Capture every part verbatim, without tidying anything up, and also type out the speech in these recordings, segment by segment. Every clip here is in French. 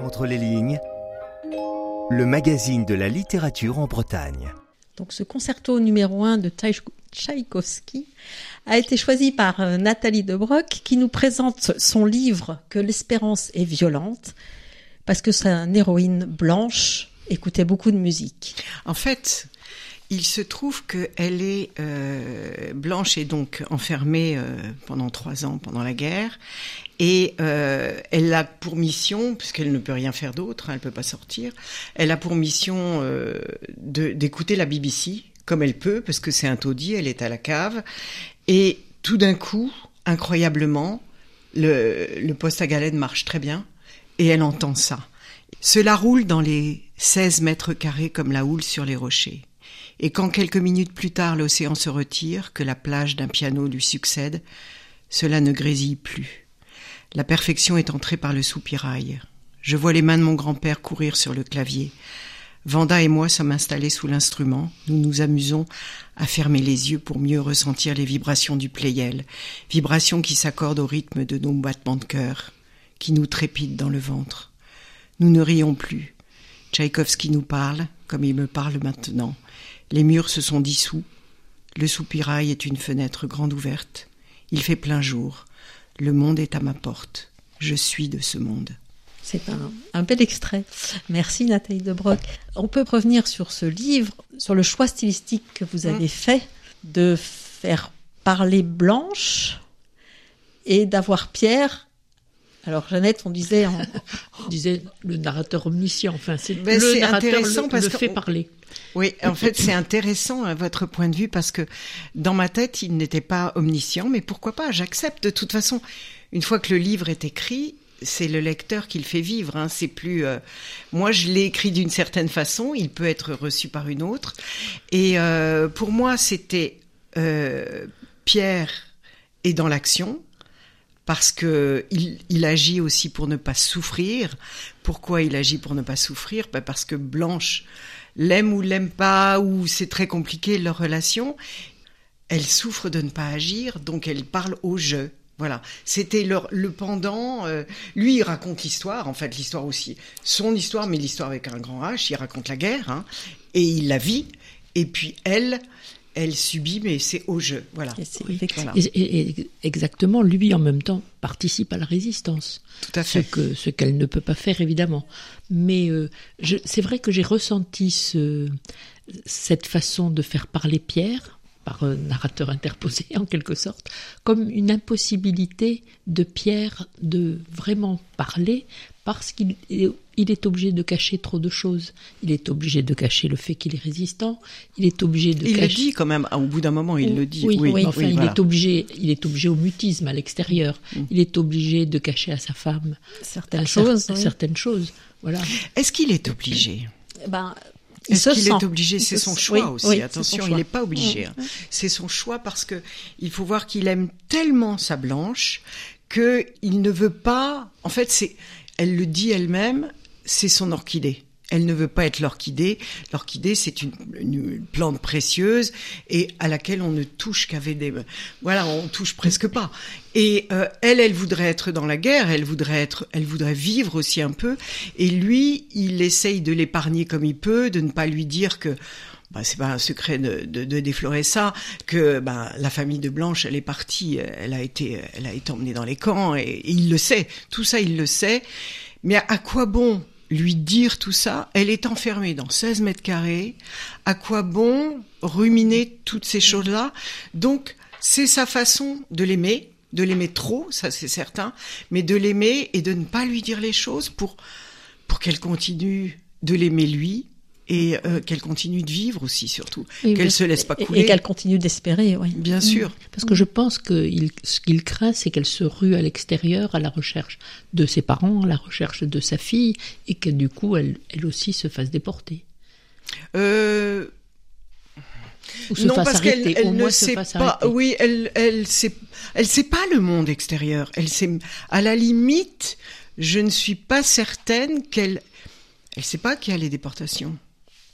Entre les lignes, le magazine de la littérature en Bretagne. Donc ce concerto numéro un de Tchaïkovski a été choisi par Nathalie Debroc, qui nous présente son livre « Que l'espérance est violente », parce que c'est une héroïne blanche, écoutait beaucoup de musique. En fait, il se trouve qu'elle est euh, blanche et donc enfermée euh, pendant trois ans pendant la guerre. Et euh, elle a pour mission, puisqu'elle ne peut rien faire d'autre, hein, elle ne peut pas sortir, elle a pour mission euh, de, d'écouter la B B C, comme elle peut, parce que c'est un taudis, elle est à la cave. Et tout d'un coup, incroyablement, le, le poste à galène marche très bien, et elle entend ça. Cela roule dans les seize mètres carrés comme la houle sur les rochers. Et quand quelques minutes plus tard l'océan se retire, que la plage d'un piano lui succède, cela ne grésille plus. La perfection est entrée par le soupirail. Je vois les mains de mon grand-père courir sur le clavier. Vanda et moi sommes installés sous l'instrument. Nous nous amusons à fermer les yeux pour mieux ressentir les vibrations du pléiel, vibrations qui s'accordent au rythme de nos battements de cœur, qui nous trépident dans le ventre. Nous ne rions plus. Tchaïkovski nous parle, comme il me parle maintenant. Les murs se sont dissous. Le soupirail est une fenêtre grande ouverte. Il fait plein jour. Le monde est à ma porte. Je suis de ce monde. C'est un, un bel extrait. Merci Nathalie Debroc. On peut revenir sur ce livre, sur le choix stylistique que vous avez mmh. fait de faire parler Blanche et d'avoir Pierre. Alors Jeannette, on disait, en... on disait le narrateur omniscient. Enfin, c'est ben, le c'est narrateur intéressant le, parce le que fait on... parler. Oui, en fait, c'est intéressant à votre point de vue parce que dans ma tête, il n'était pas omniscient, mais pourquoi pas, j'accepte. De toute façon, une fois que le livre est écrit, c'est le lecteur qui le fait vivre. Hein. C'est plus, euh... moi, je l'ai écrit d'une certaine façon, il peut être reçu par une autre. Et euh, pour moi, c'était euh, Pierre est dans l'action. Parce que il, il agit aussi pour ne pas souffrir. Pourquoi il agit pour ne pas souffrir ? Ben parce que Blanche l'aime ou l'aime pas, ou c'est très compliqué leur relation. Elle souffre de ne pas agir, donc elle parle au jeu. Voilà, c'était leur, le pendant. Euh, lui, il raconte l'histoire, en fait, l'histoire aussi, son histoire, mais l'histoire avec un grand H. Il raconte la guerre, hein, et il la vit. Et puis elle. Elle subit, mais c'est au jeu, voilà. Et, oui, voilà. et, et, et exactement, lui, en même temps, participe à la résistance. Tout à fait. Ce, que, ce qu'elle ne peut pas faire, évidemment. Mais euh, je, c'est vrai que j'ai ressenti ce, cette façon de faire parler Pierre, par un narrateur interposé, en quelque sorte, comme une impossibilité de Pierre de vraiment parler, parce qu'il est, il est obligé de cacher trop de choses. Il est obligé de cacher le fait qu'il est résistant. Il est obligé de il cacher... le dit quand même, au bout d'un moment, il oui, le dit. Oui, oui, oui, enfin, oui, il, voilà. est obligé, il est obligé au mutisme à l'extérieur. Mmh. Il est obligé de cacher à sa femme certaines choses. Cer- oui. Certaines choses. Voilà. Est-ce qu'il est obligé ? ben, Est-ce qu'il sent. est obligé ? C'est son choix oui, aussi. Oui, Attention, il n'est pas obligé. Mmh. Hein. C'est son choix parce que il faut voir qu'il aime tellement sa Blanche que il ne veut pas. En fait, c'est. Elle le dit elle-même, c'est son orchidée. Elle ne veut pas être l'orchidée. L'orchidée, c'est une, une plante précieuse et à laquelle on ne touche qu'avec des... Voilà, on touche presque pas. Et euh, elle, elle voudrait être dans la guerre, elle voudrait être, elle voudrait vivre aussi un peu. Et lui, il essaye de l'épargner comme il peut, de ne pas lui dire que... Bah, c'est pas un secret de, de, de déflorer ça, que bah, la famille de Blanche, elle est partie, elle a été, elle a été emmenée dans les camps, et, et il le sait. Tout ça, il le sait. Mais à quoi bon lui dire tout ça ? Elle est enfermée dans seize mètres carrés. À quoi bon ruminer toutes ces choses-là ? Donc, c'est sa façon de l'aimer, de l'aimer trop, ça c'est certain, mais de l'aimer et de ne pas lui dire les choses pour, pour qu'elle continue de l'aimer lui. Et euh, qu'elle continue de vivre aussi, surtout. Et qu'elle oui, se laisse pas couler. Et qu'elle continue d'espérer, oui. Bien sûr. Parce que je pense que il, ce qu'il craint, c'est qu'elle se rue à l'extérieur à la recherche de ses parents, à la recherche de sa fille, et que du coup, elle, elle aussi se fasse déporter. Euh... Ou se non, fasse parce arrêter, qu'elle elle au ne moins sait se fasse pas. arrêter. Oui, elle, elle sait, elle sait pas le monde extérieur. Elle sait, à la limite, je ne suis pas certaine qu'elle, elle sait pas qu'il y a les déportations.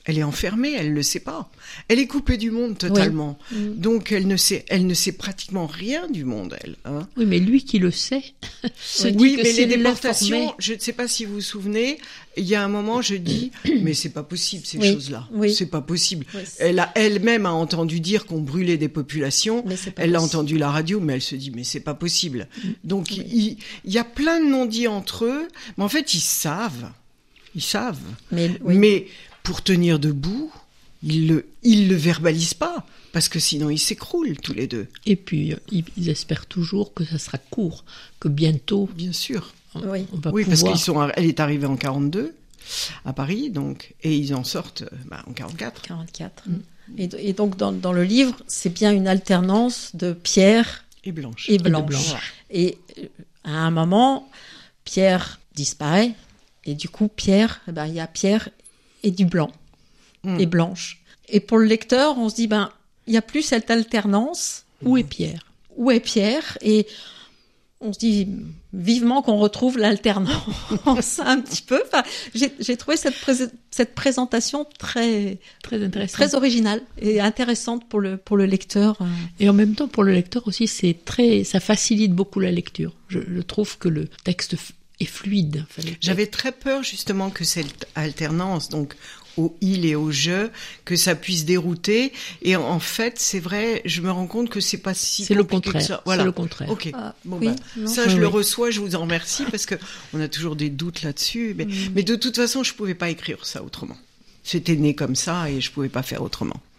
Elle est enfermée, elle le sait pas. Elle est coupée du monde totalement. Oui. Mmh. Donc elle ne sait, elle ne sait pratiquement rien du monde, elle. Hein. Oui, mais lui qui le sait, se oui, dit que mais c'est les l'informé. déportations, je ne sais pas si vous vous souvenez, il y a un moment, je dis, mais c'est pas possible ces Oui. choses-là. Oui. C'est pas possible. Oui, c'est- Elle a elle-même a entendu dire qu'on brûlait des populations. Mais c'est pas Elle a possible. entendu la radio, mais elle se dit, mais c'est pas possible. Donc il, il y a plein de non-dits entre eux, mais en fait ils savent, ils savent. Mais, oui. Mais pour tenir debout, ils le, ils le verbalisent pas, parce que sinon ils s'écroulent tous les deux. Et puis, euh, ils ils espèrent toujours que ça sera court, que bientôt, Bien sûr. on, Oui. on va Oui, parce pouvoir... qu'ils sont, elle est arrivée en quarante-deux à Paris, donc, et ils en sortent euh, bah, en quarante-quatre. quarante-quatre. Et, et donc, dans, dans le livre, c'est bien une alternance de Pierre Et Blanche. et de Blanche. Blanche. Et euh, à un moment, Pierre disparaît, et du coup, Pierre, eh ben, il y a Pierre et du blanc, Mm. et Blanche. Et pour le lecteur, on se dit, ben, il n'y a plus cette alternance. Où est Pierre? Où est Pierre? Et on se dit vivement qu'on retrouve l'alternance un petit peu. Enfin, j'ai, j'ai trouvé cette, pré- cette présentation très, Très intéressant. très originale et intéressante pour le, pour le lecteur. Et en même temps, pour le lecteur aussi, c'est très, ça facilite beaucoup la lecture. Je, je trouve que le texte f- est fluide. Enfin, le- J'avais très peur justement que cette alternance, donc au il et au je, que ça puisse dérouter. Et en fait, c'est vrai, je me rends compte que c'est pas si C'est le compliqué que contraire. ça. C'est Voilà. le contraire. Ok. Ah, bon oui, bah, non. ça, Oui, je le oui. reçois. Je vous en remercie parce que on a toujours des doutes là-dessus. Mais, mais de toute façon, je pouvais pas écrire ça autrement. C'était né comme ça et je pouvais pas faire autrement.